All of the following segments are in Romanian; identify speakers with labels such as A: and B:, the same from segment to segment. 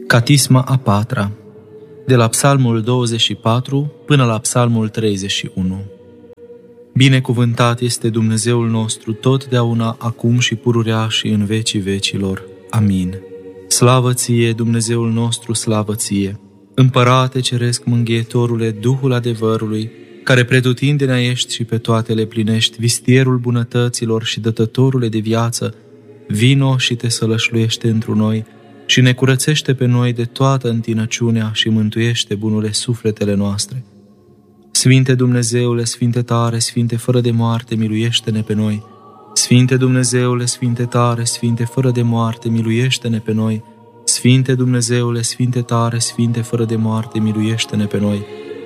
A: Catisma a patra, de la Psalmul 24 până la Psalmul 31. Binecuvântat este Dumnezeul nostru totdeauna, acum și pururea și în vecii vecilor. Amin. Slavă ție, Dumnezeul nostru, slavă ție! Împărate ceresc mânghietorule, Duhul adevărului, care pretutindenea ești și pe toate le plinești, vistierul bunătăților și dătătorule de viață, vino și te sălășluiește întru noi și ne curățește pe noi de toată întinăciunea și mântuiește bunule sufletele noastre. Sfinte Dumnezeule, Sfinte tare, Sfinte fără de moarte, miluiește-ne pe noi. Sfinte Dumnezeule, Sfinte tare, Sfinte fără de moarte, miluiește-ne pe noi. Sfinte Dumnezeule, Sfinte tare, Sfinte fără de moarte, miluiește-ne pe noi.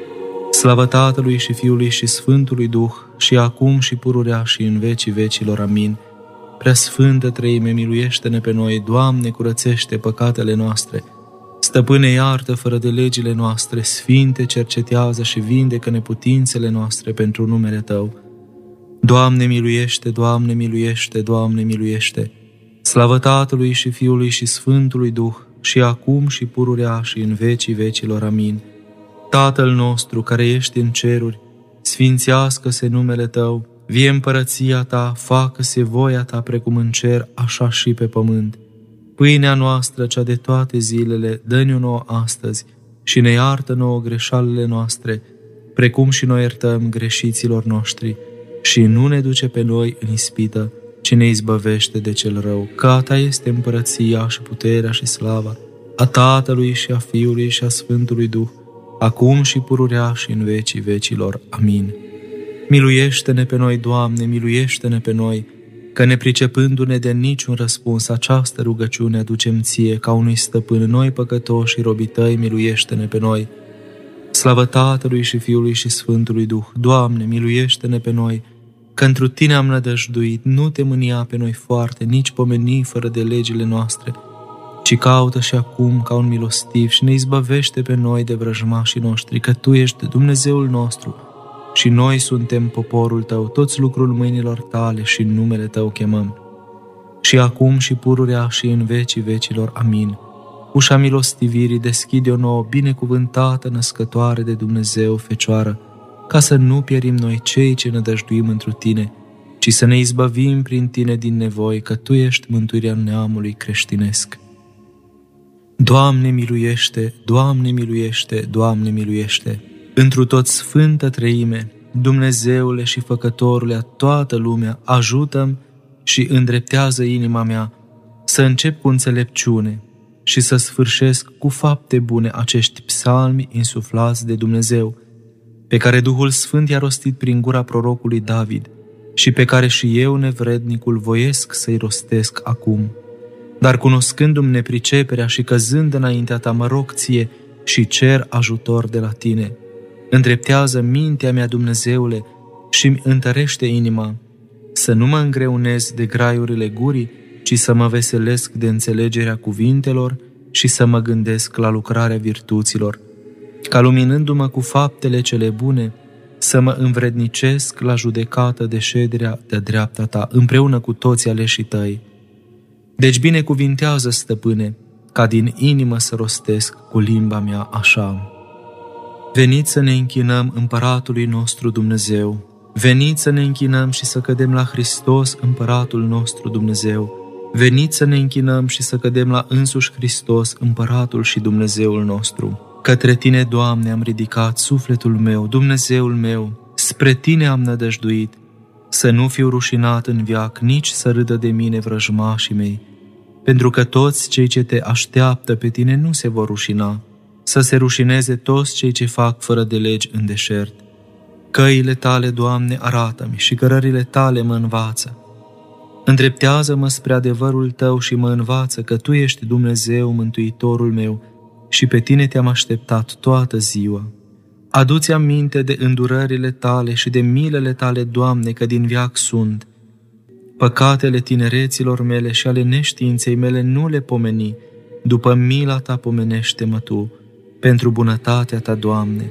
A: Slavă Tatălui și Fiului și Sfântului Duh, și acum și pururea și în vecii vecilor. Amin. Preasfântă Treime, miluiește-ne pe noi. Doamne, curățește păcatele noastre. Stăpâne, iartă fără de legile noastre. Sfinte, cercetează și vindecă neputințele noastre pentru numele Tău. Doamne, miluiește, Doamne, miluiește, Doamne, miluiește. Slavă Tatălui și Fiului și Sfântului Duh, și acum și pururea și în vecii vecilor. Amin. Tatăl nostru care ești în ceruri, sfințească-se numele Tău, vie împărăția Ta, facă-se voia Ta precum în cer, așa și pe pământ. Pâinea noastră, cea de toate zilele, dă-ne-o nouă astăzi și ne iartă nouă greșalele noastre, precum și noi iertăm greșiților noștri. Și nu ne duce pe noi în ispită, ci ne izbăvește de cel rău. Că a Ta este împărăția și puterea și slava, a Tatălui și a Fiului și a Sfântului Duh, acum și pururea și în vecii vecilor. Amin. Miluiește-ne pe noi, Doamne, miluiește-ne pe noi, că nepricepându-ne de niciun răspuns, această rugăciune aducem Ție ca unui stăpân. Noi păcătoși și robii Tăi, miluiește-ne pe noi. Slavă Tatălui și Fiului și Sfântului Duh. Doamne, miluiește-ne pe noi, că întru Tine am nădăjduit. Nu Te mânia pe noi foarte, nici pomeni fără de legile noastre, ci caută și acum ca un milostiv și ne izbăvește pe noi de vrăjmașii noștri, că Tu ești Dumnezeul nostru și noi suntem poporul Tău, toți lucrul mâinilor Tale și în numele Tău chemăm. Și acum și pururea și în vecii vecilor. Amin. Ușa milostivirii deschide-o nouă, binecuvântată născătoare de Dumnezeu, Fecioară, ca să nu pierim noi cei ce nădăjduim întru Tine, ci să ne izbăvim prin Tine din nevoi, că Tu ești mântuirea neamului creștinesc. Doamne miluiește, Doamne miluiește, Doamne miluiește! Întru tot Sfântă Treime, Dumnezeule și Făcătorule a toată lumea, ajută-mi și îndreptează inima mea să încep cu înțelepciune și să sfârșesc cu fapte bune acești psalmi insuflați de Dumnezeu, pe care Duhul Sfânt i-a rostit prin gura prorocului David și pe care și eu, nevrednicul, voiesc să-i rostesc acum. Dar cunoscându-mi nepriceperea și căzând înaintea Ta, mă rog Ție și cer ajutor de la Tine. Îndreptează mintea mea, Dumnezeule, și-mi întărește inima, să nu mă îngreunez de graiurile gurii, ci să mă veselesc de înțelegerea cuvintelor și să mă gândesc la lucrarea virtuților, ca luminându-mă cu faptele cele bune, să mă învrednicesc la judecată de șederea de-a dreapta Ta, împreună cu toți aleșii Tăi. Deci binecuvintează, Stăpâne, ca din inimă să rostesc cu limba mea așa. Veniți să ne închinăm Împăratului nostru Dumnezeu. Veniți să ne închinăm și să cădem la Hristos, Împăratul nostru Dumnezeu. Veniți să ne închinăm și să cădem la însuși Hristos, Împăratul și Dumnezeul nostru. Către Tine, Doamne, am ridicat sufletul meu, Dumnezeul meu, spre Tine am nădăjduit. Să nu fiu rușinat în veac, nici să râdă de mine vrăjmașii mei, pentru că toți cei ce Te așteaptă pe Tine nu se vor rușina, să se rușineze toți cei ce fac fără de legi în deșert. Căile Tale, Doamne, arată-mi și cărările Tale mă învață. Îndreptează-mă spre adevărul Tău și mă învață că Tu ești Dumnezeu, Mântuitorul meu, și pe Tine Te-am așteptat toată ziua. Adu-ți aminte de îndurările Tale și de milele Tale, Doamne, că din veac sunt. Păcatele tinereților mele și ale neștiinței mele nu le pomeni, după mila Ta pomenește-mă Tu, pentru bunătatea Ta, Doamne.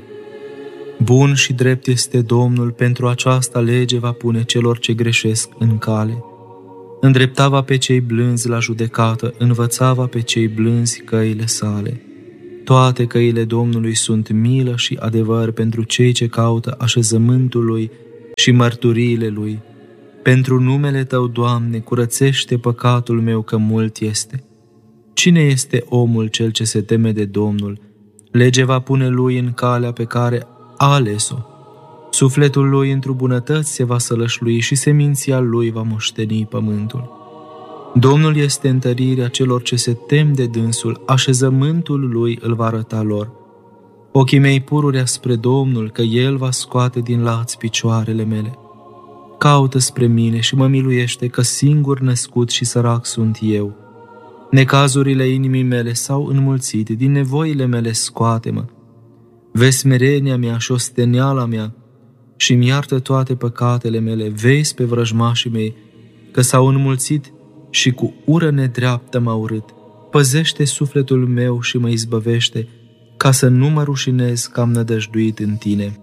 A: Bun și drept este Domnul, pentru aceasta lege va pune celor ce greșesc în cale. îndreptava pe cei blânzi la judecată, învățava pe cei blânzi căile sale. Toate căile Domnului sunt milă și adevăr pentru cei ce caută așezământul Lui și mărturiile Lui. Pentru numele Tău, Doamne, curățește păcatul meu, că mult este. Cine este omul cel ce se teme de Domnul? Lege va pune lui în calea pe care a ales-o. Sufletul lui într-o bunătăți se va sălășlui și seminția lui va moșteni pământul. Domnul este întărirea celor ce se tem de dânsul, așezământul lui îl va arăta lor. Ochii mei pururea spre Domnul, că El va scoate din laț picioarele mele. Caută spre mine și mă miluiește, că singur născut și sărac sunt eu. Necazurile inimii mele s-au înmulțit, din nevoile mele scoate-mă. Vezi smerenia mea și osteneala mea și-mi iartă toate păcatele mele. Vezi pe vrăjmașii mei, că s-au înmulțit și cu ură nedreaptă m-au urât. Păzește sufletul meu și mă izbăvește, ca să nu mă rușinez că am nădăjduit în Tine.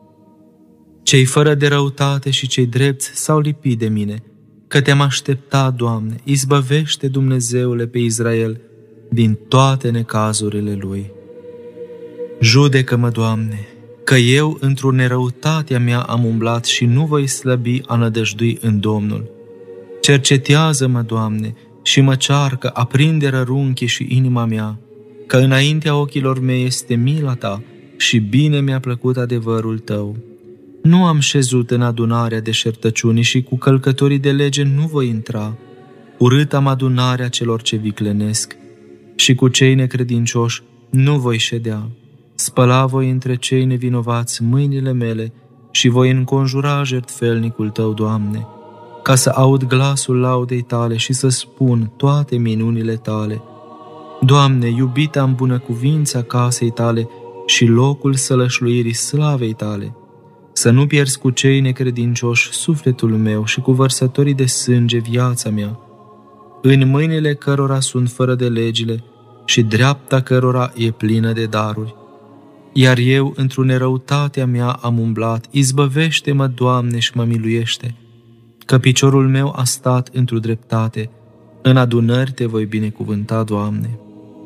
A: Cei fără de răutate și cei drepți s-au lipit de mine, că Te-am așteptat, Doamne, izbăvește, Dumnezeule, pe Israel din toate necazurile lui. Judecă-mă, Doamne, că eu într-o nerăutatea mea am umblat și nu voi slăbi a nădăjdui în Domnul. Cercetează-mă, Doamne, și mă cearcă, aprinde rărunchii și inima mea, că înaintea ochilor mei este mila Ta și bine mi-a plăcut adevărul Tău. Nu am șezut în adunarea deșertăciunii și cu călcătorii de lege nu voi intra. Urât am adunarea celor ce viclenesc și cu cei necredincioși nu voi ședea. Spăla voi între cei nevinovați mâinile mele și voi înconjura jertfelnicul Tău, Doamne, ca să aud glasul laudei Tale și să spun toate minunile Tale. Doamne, iubita am bunăcuvința casei Tale și locul sălășluirii slavei Tale. Să nu pierzi cu cei necredincioși sufletul meu și cu vărsătorii de sânge viața mea, în mâinile cărora sunt fără de legile și dreapta cărora e plină de daruri. Iar eu, într-o nerăutatea mea, am umblat. Izbăvește-mă, Doamne, și mă miluiește, că piciorul meu a stat într-o dreptate. În adunări Te voi binecuvânta, Doamne.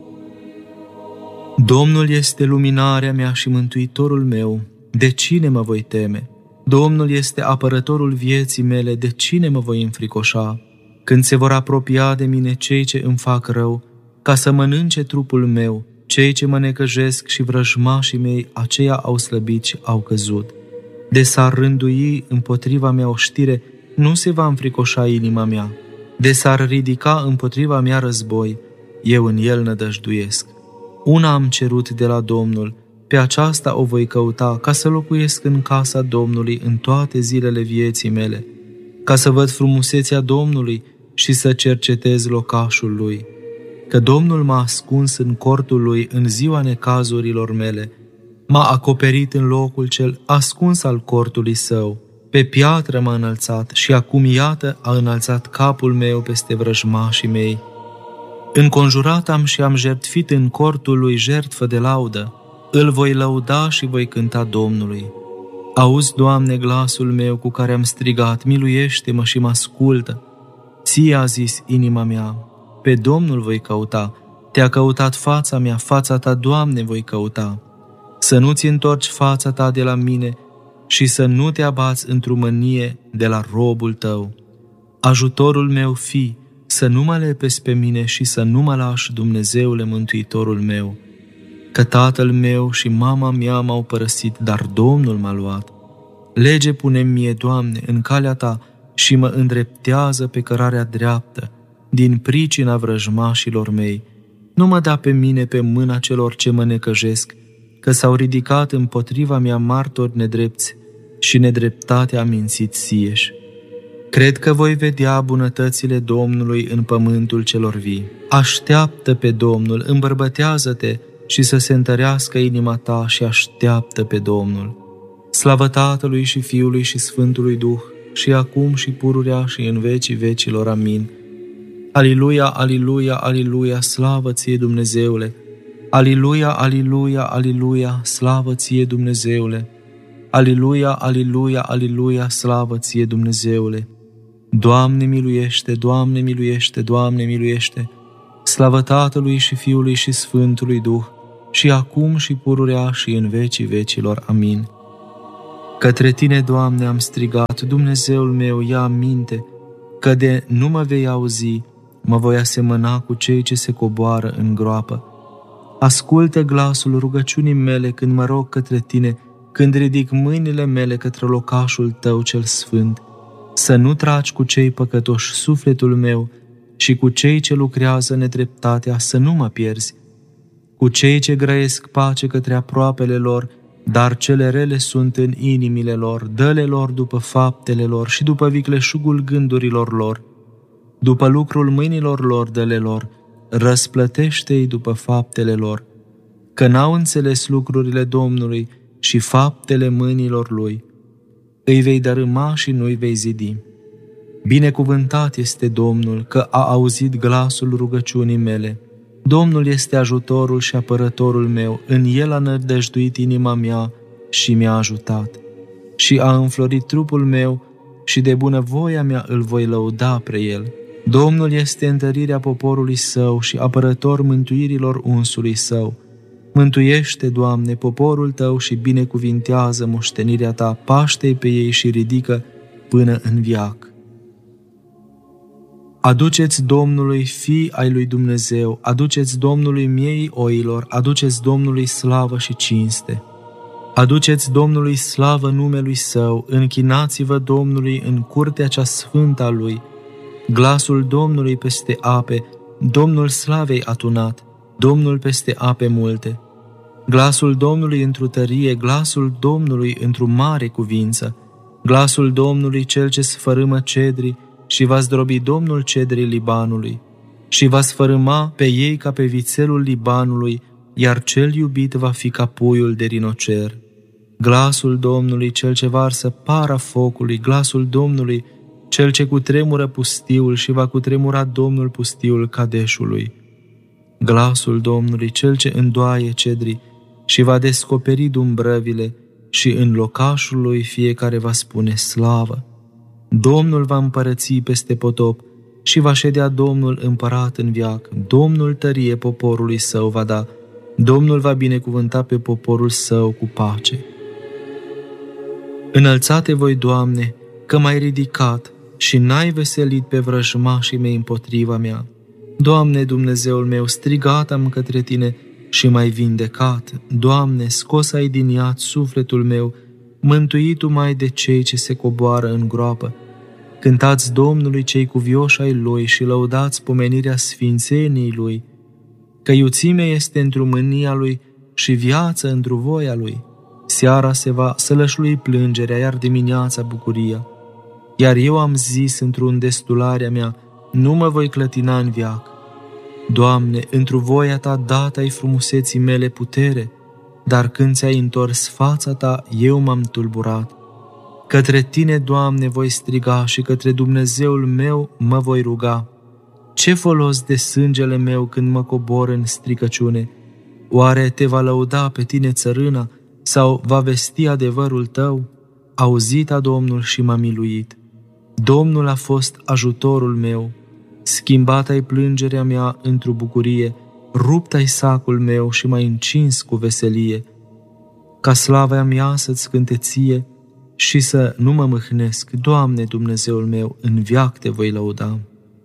A: Domnul este luminarea mea și mântuitorul meu. De cine mă voi teme? Domnul este apărătorul vieții mele, de cine mă voi înfricoșa? Când se vor apropia de mine cei ce îmi fac rău, ca să mănânce trupul meu, cei ce mă necăjesc și vrăjmașii mei, aceia au slăbit și au căzut. De s-ar rândui împotriva mea o știre, nu se va înfricoșa inima mea. De s-ar ridica împotriva mea război, eu în el nădăjduiesc. Una am cerut de la Domnul, pe aceasta o voi căuta, ca să locuiesc în casa Domnului în toate zilele vieții mele, ca să văd frumusețea Domnului și să cercetez locașul Lui. Că Domnul m-a ascuns în cortul Lui în ziua necazurilor mele, m-a acoperit în locul cel ascuns al cortului Său, pe piatră m-a înălțat și acum iată a înălțat capul meu peste vrăjmașii mei. Înconjurat am și am jertfit în cortul Lui jertfă de laudă, îl voi lăuda și voi cânta Domnului. Auzi, Doamne, glasul meu cu care am strigat, miluiește-mă și mă ascultă. Ție a zis inima mea, pe Domnul voi căuta, Te-a căutat fața mea, fața Ta, Doamne, voi căuta. Să nu-ți întorci fața Ta de la mine și să nu te abați într-o mânie de la robul Tău. Ajutorul meu fii, să nu mă lepezi pe mine și să nu mă lași, Dumnezeule, Mântuitorul meu. Că tatăl meu și mama mea m-au părăsit, dar Domnul m-a luat. Lege pune-mi mie, Doamne, în calea Ta și mă îndreptează pe cărarea dreaptă, din pricina vrăjmașilor mei. Nu mă da pe mine pe mâna celor ce mă necăjesc, că s-au ridicat împotriva mea martori nedrepți și nedreptatea a mințit sieși. Cred că voi vedea bunătățile Domnului în pământul celor vii. Așteaptă pe Domnul, îmbărbătează-te și să se întărească inima ta și așteaptă pe Domnul. Slavă Tatălui și Fiului și Sfântului Duh, și acum și pururea și în vecii vecilor. Amin. Aliluia, aliluia, aliluia, slavă Ție, Dumnezeule! Aliluia, aliluia, aliluia, slavă Ție, Dumnezeule! Aliluia, aliluia, aliluia, slavă Ție, Dumnezeule! Doamne miluiește, Doamne miluiește, Doamne miluiește. Slavă Tatălui și Fiului și Sfântului Duh, și acum și pururea și în vecii vecilor. Amin. Către Tine, Doamne, am strigat, Dumnezeul meu, ia aminte, că de nu mă vei auzi, mă voi asemăna cu cei ce se coboară în groapă. Ascultă glasul rugăciunii mele când mă rog către Tine, când ridic mâinile mele către locașul Tău cel sfânt. Să nu tragi cu cei păcătoși sufletul meu și cu cei ce lucrează nedreptatea, să nu mă pierzi. Cu cei ce grăiesc pace către aproapele lor, dar cele rele sunt în inimile lor, dă-le lor după faptele lor și după vicleșugul gândurilor lor. După lucrul mâinilor lor, dă-le lor, răsplătește-i după faptele lor, că n-au înțeles lucrurile Domnului și faptele mâinilor Lui. Îi vei dărâma și nu-i vei zidi. Binecuvântat este Domnul, că a auzit glasul rugăciunii mele. Domnul este ajutorul și apărătorul meu, în El a nădăjduit inima mea și mi-a ajutat. Și a înflorit trupul meu și de bunăvoia mea îl voi lăuda pre El. Domnul este întărirea poporului Său și apărător mântuirilor unsului Său. Mântuiește, Doamne, poporul Tău și binecuvintează moștenirea Ta, paște-i pe ei și ridică până în veac. Aduceți Domnului fii ai lui Dumnezeu, aduceți Domnului miei oilor, aduceți Domnului slavă și cinste. Aduceți Domnului slavă numelui Său, închinați-vă Domnului în curtea cea sfântă a Lui. Glasul Domnului peste ape, Domnul slavei a tunat, Domnul peste ape multe. Glasul Domnului într-o tărie, glasul Domnului într-o mare cuvință, glasul Domnului cel ce sfărâmă cedrii, și va zdrobi Domnul cedrii Libanului, și va sfărâma pe ei ca pe vițelul Libanului, iar cel iubit va fi ca puiul de rinocer. Glasul Domnului cel ce varsă para focului, glasul Domnului cel ce cutremură pustiul, și va cutremura Domnul pustiul Cadeșului. Glasul Domnului cel ce îndoaie cedrii, și va descoperi dumbrăvile, și în locașul lui fiecare va spune slavă. Domnul va împărăți peste potop și va ședea Domnul împărat în veac. Domnul tărie poporului Său va da, Domnul va binecuvânta pe poporul Său cu pace. Înălțate voi, Doamne, că m-ai ridicat și n-ai veselit pe vrăjmașii mei împotriva mea. Doamne, Dumnezeul meu, strigat am către Tine și m-ai vindecat. Doamne, scos ai din iad sufletul meu, mântuit-o mai de cei ce se coboară în groapă. Cântați Domnului cei cuvioși ai Lui și lăudați pomenirea sfințeniei Lui, că iuțime este într-o mânia Lui și viață într-o voia Lui. Seara se va sălășlui plângerea, iar dimineața bucuria. Iar eu am zis într-o îndestularea mea, nu mă voi clătina în veac. Doamne, într-o voia Ta dat-ai frumuseții mele putere, dar când ți-ai întors fața Ta, eu m-am tulburat. Către Tine, Doamne, voi striga și către Dumnezeul meu mă voi ruga. Ce folos de sângele meu când mă cobor în stricăciune? Oare Te va lăuda pe Tine țărâna sau va vesti adevărul Tău? Auzit-a Domnul și m-a miluit. Domnul a fost ajutorul meu. Schimbat-ai plângerea mea într-o bucurie, rupt-ai sacul meu și m-ai încins cu veselie. Ca slava mea să-ți cânte Ție și să nu mă mâhnesc, Doamne Dumnezeul meu, în veac Te voi lăuda.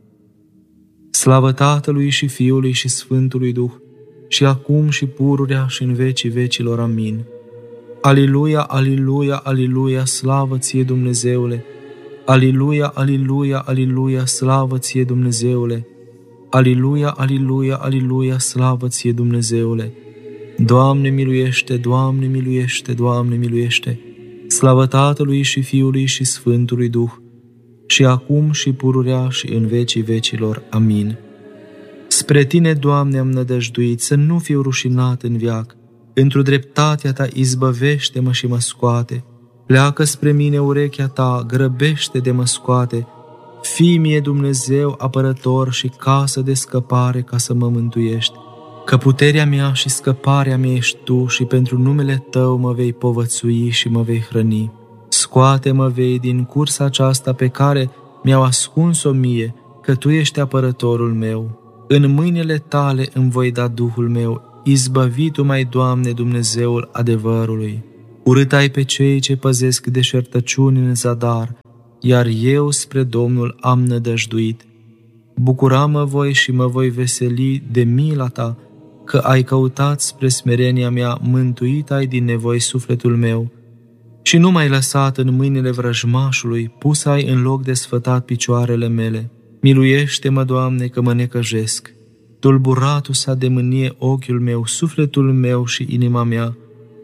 A: Slavă Tatălui și Fiului și Sfântului Duh, și acum și pururea și în vecii vecilor. Amin. Aliluia, aliluia, aliluia, slavă Ție, Dumnezeule! Aliluia, aliluia, aliluia, slavă Ție, Dumnezeule! Aliluia, aliluia, aliluia, slavă Ție, Dumnezeule! Doamne miluiește, Doamne miluiește, Doamne miluiește! Slavă Tatălui și Fiului și Sfântului Duh, și acum și pururea și în vecii vecilor. Amin. Spre Tine, Doamne, am nădăjduit, să nu fiu rușinat în veac. Într-o dreptatea Ta izbăvește-mă și mă scoate. Pleacă spre mine urechea Ta, grăbește de mă scoate. Fii mie Dumnezeu apărător și casă de scăpare ca să mă mântuiești. Că puterea mea și scăparea mea ești Tu și pentru numele Tău mă vei povățui și mă vei hrăni. Scoate-mă vei din cursa aceasta pe care mi-au ascuns-o mie, că Tu ești apărătorul meu. În mâinile Tale îmi voi da Duhul meu, izbăvit-o mai, Doamne, Dumnezeul adevărului. Urât ai pe cei ce păzesc deșertăciuni în zadar, iar eu spre Domnul am nădăjduit. Bucura-mă voi și mă voi veseli de mila Ta, că ai căutat spre smerenia mea, mântuit ai din nevoi sufletul meu. Și nu m-ai lăsat în mâinile vrăjmașului, pus ai în loc de sfătat picioarele mele. Miluiește-mă, Doamne, că mă necăjesc. Tulburatul s-a de mânie ochiul meu, sufletul meu și inima mea,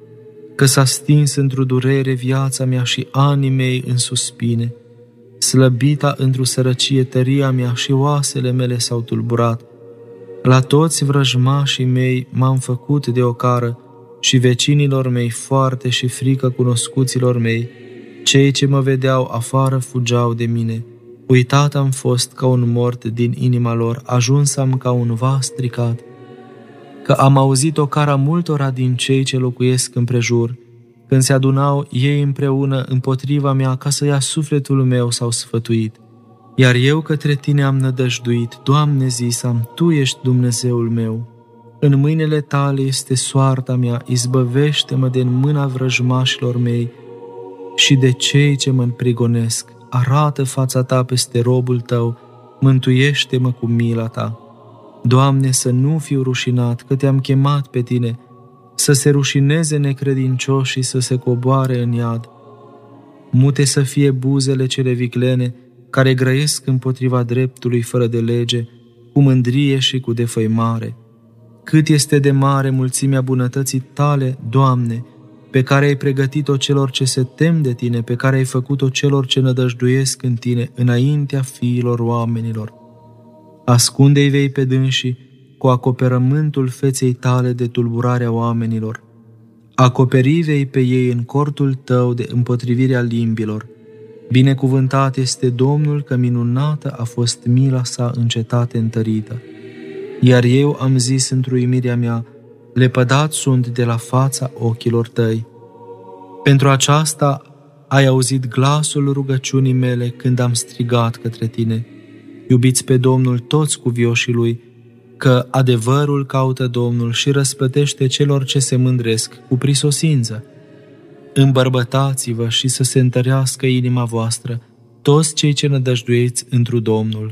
A: că s-a stins într-o durere viața mea și anii mei în suspine. Slăbita într-o sărăcie tăria mea și oasele mele s-au tulburat. La toți vrăjmașii mei m-am făcut de ocară și vecinilor mei foarte și frică cunoscuților mei. Cei ce mă vedeau afară fugeau de mine. Uitat am fost ca un mort din inima lor, ajuns am ca un vas stricat. Că am auzit ocara multora din cei ce locuiesc împrejur, când se adunau ei împreună împotriva mea ca să ia sufletul meu, s-au sfătuit. Iar eu către Tine am nădăjduit, Doamne, zisam, Tu ești Dumnezeul meu. În mâinile Tale este soarta mea, izbăvește-mă de mâna vrăjmașilor mei și de cei ce mă prigonesc. Arată fața Ta peste robul Tău, mântuiește-mă cu mila Ta. Doamne, să nu fiu rușinat, că Te-am chemat pe Tine, să se rușineze necredincioșii, să se coboare în iad. Mute să fie buzele cele viclene, care grăiesc împotriva dreptului fără de lege, cu mândrie și cu defăimare. Cât este de mare mulțimea bunătății Tale, Doamne, pe care ai pregătit-o celor ce se tem de Tine, pe care ai făcut-o celor ce nădăjduiesc în Tine, înaintea fiilor oamenilor. Ascunde-i vei pe dânsii cu acoperământul feței Tale de tulburarea oamenilor. Acoperi vei pe ei în cortul Tău de împotrivirea limbilor. Binecuvântat este Domnul, că minunată a fost mila Sa în cetate întărită. Iar eu am zis într-o uimirea mea, lepădat sunt de la fața ochilor Tăi. Pentru aceasta ai auzit glasul rugăciunii mele când am strigat către Tine. Iubiți pe Domnul toți cuvioșii Lui, că adevărul caută Domnul și răsplătește celor ce se mândresc cu prisosință. Îmbărbătați-vă și să se întărească inima voastră, toți cei ce nădăjduiți întru Domnul.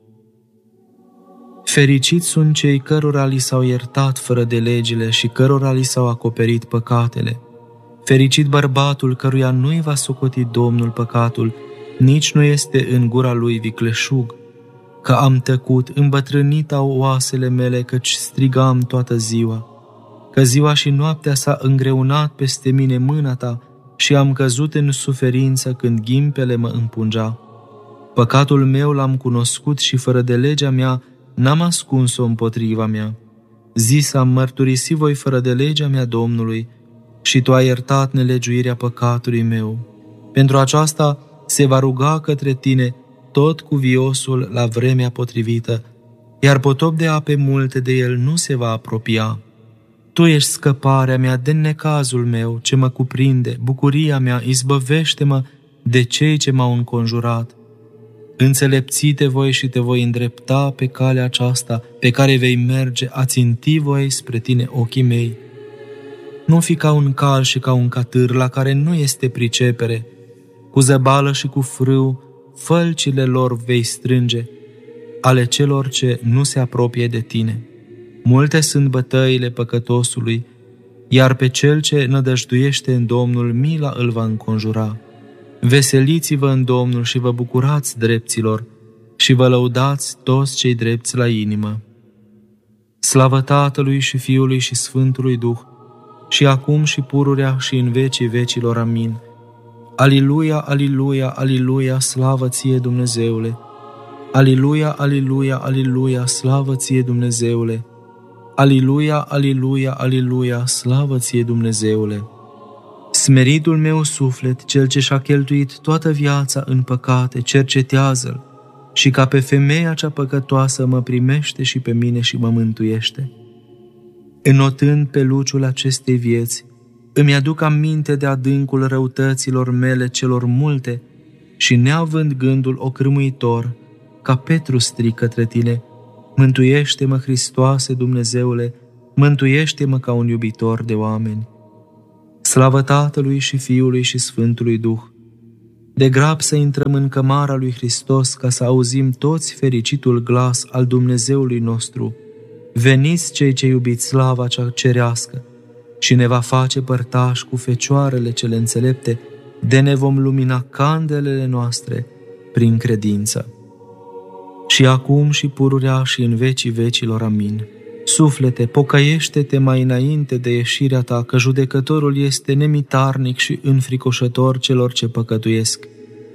A: Fericiți sunt cei cărora li s-au iertat fără de legile și cărora li s-au acoperit păcatele. Fericit bărbatul căruia nu-i va socoti Domnul păcatul, nici nu este în gura lui vicleșug. Că am tăcut, îmbătrânit au oasele mele, căci strigam toată ziua. Că ziua și noaptea s-a îngreunat peste mine mâna Ta și am căzut în suferință când ghimpele mă împungea. Păcatul meu l-am cunoscut și fără de legea mea n-am ascuns-o împotriva mea. Zis-am, mărturisi voi fără de legea mea Domnului și Tu ai iertat nelegiuirea păcatului meu. Pentru aceasta se va ruga către Tine tot cuviosul la vremea potrivită, iar potop de ape multe de el nu se va apropia. Tu ești scăparea mea de necazul meu ce mă cuprinde, bucuria mea, izbăvește-mă de cei ce m-au înconjurat. Înțelepți-te voi și te voi îndrepta pe calea aceasta pe care vei merge, a ținti voi spre Tine ochii mei. Nu fi ca un cal și ca un catâr la care nu este pricepere, cu zăbală și cu frâu, fălcile lor vei strânge, ale celor ce nu se apropie de Tine. Multe sunt bătăile păcătosului, iar pe cel ce nădăjduiește în Domnul, mila îl va înconjura. Veseliți-vă în Domnul și vă bucurați drepților și vă lăudați toți cei drepți la inimă. Slavă Tatălui și Fiului și Sfântului Duh, și acum și pururea și în vecii vecilor. Amin. Aliluia, aliluia, aliluia, slavă Ție, Dumnezeule! Aliluia, aliluia, aliluia, slavă Ție, Dumnezeule! Aliluia, aliluia, aliluia, slavă Ție, Dumnezeule! Smeritul meu suflet, cel ce și-a cheltuit toată viața în păcate, cercetează-l și ca pe femeia cea păcătoasă mă primește și pe mine și mă mântuiește. Înotând pe luciul acestei vieți, îmi aduc aminte de adâncul răutăților mele celor multe și neavând gândul ocrâmuitor, ca Petru strig către tine: mântuiește-mă, Hristoase Dumnezeule, mântuiește-mă ca un iubitor de oameni. Slavă Tatălui și Fiului și Sfântului Duh! De grab să intrăm în cămara lui Hristos ca să auzim toți fericitul glas al Dumnezeului nostru. Veniți cei ce iubiți slava cea cerească și ne va face părtași cu fecioarele cele înțelepte, de ne vom lumina candelele noastre prin credință. Și acum și pururea și în vecii vecilor. Amin. Suflete, pocăiește-te mai înainte de ieșirea ta, că judecătorul este nemitarnic și înfricoșător celor ce păcătuiesc.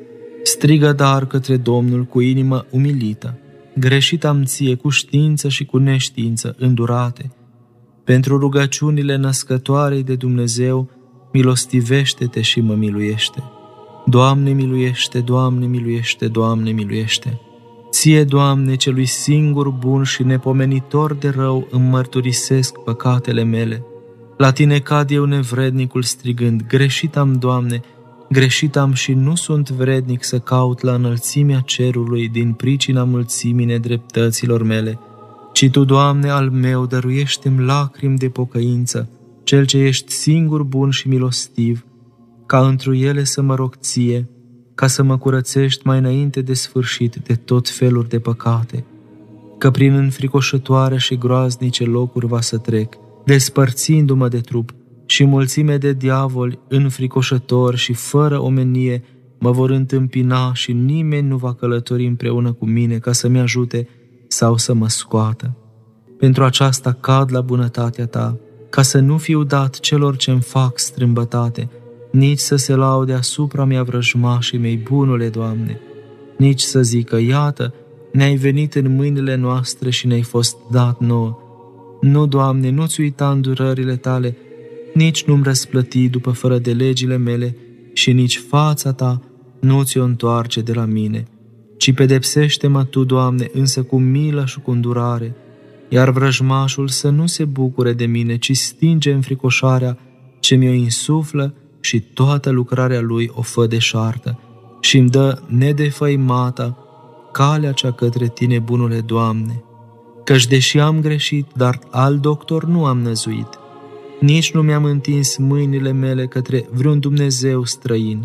A: Strigă dar către Domnul cu inimă umilită: greșit am ție cu știință și cu neștiință îndurate. Pentru rugăciunile născătoarei de Dumnezeu, milostivește-te și mă miluiește. Doamne miluiește, Doamne miluiește, Doamne miluiește. Ție, Doamne, celui singur bun și nepomenitor de rău, îmi mărturisesc păcatele mele. La Tine cad eu nevrednicul strigând: greșit am, Doamne, greșit am și nu sunt vrednic să caut la înălțimea cerului din pricina mulțimii nedreptăților mele. Ci Tu, Doamne, al meu, dăruiește-mi lacrimi de pocăință, Cel ce ești singur bun și milostiv, ca întru ele să mă rog Ție, ca să mă curățești mai înainte de sfârșit de tot feluri de păcate, că prin înfricoșătoare și groaznice locuri va să trec, despărțindu-mă de trup, și mulțime de diavoli înfricoșători și fără omenie mă vor întâmpina și nimeni nu va călători împreună cu mine ca să-mi ajute sau să mă scoată. Pentru aceasta cad la bunătatea Ta, ca să nu fiu dat celor ce-mi fac strâmbătate, nici să se laude asupra mea vrăjmașii mei, bunule Doamne, nici să zică: iată, ne-ai venit în mâinile noastre și ne-ai fost dat nouă. Nu, Doamne, nu-ți uita îndurările Tale, nici nu-mi răsplăti după fără de legile mele și nici fața Ta nu ți-o întoarce de la mine, ci pedepsește-mă Tu, Doamne, însă cu milă și cu îndurare, iar vrăjmașul să nu se bucure de mine, ci stinge înfricoșarea ce mi-o insuflă și toată lucrarea lui o fă deșartă și îmi dă nedefăimata calea cea către Tine, bunule Doamne. Căci deși am greșit, dar alt doctor nu am năzuit, nici nu mi-am întins mâinile mele către vreun Dumnezeu străin.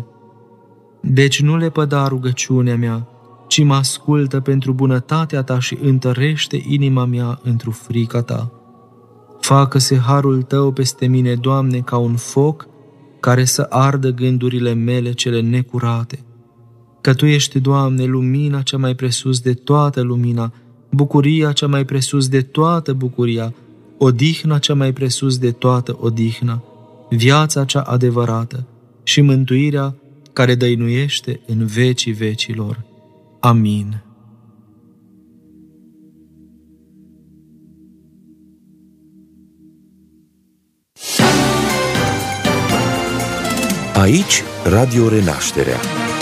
A: Deci nu le păda rugăciunea mea, ci mă ascultă pentru bunătatea Ta și întărește inima mea într-o frica Ta. Facă-se harul Tău peste mine, Doamne, ca un foc care să ardă gândurile mele cele necurate. Că Tu ești, Doamne, lumina cea mai presus de toată lumina, bucuria cea mai presus de toată bucuria, odihna cea mai presus de toată odihna, viața cea adevărată și mântuirea care dăinuiește în vecii vecilor. Amin.
B: Aici Radio Renașterea.